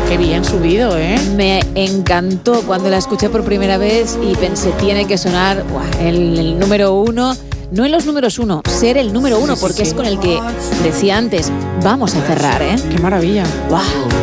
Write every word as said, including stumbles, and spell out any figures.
Qué bien subido, ¿eh? Me encantó cuando la escuché por primera vez y pensé, tiene que sonar ¡buah! el, el número uno. No en los números uno, ser el número uno, sí, sí, porque sí. es con el que decía antes, vamos a cerrar, ¿eh? Qué maravilla. ¡Guau!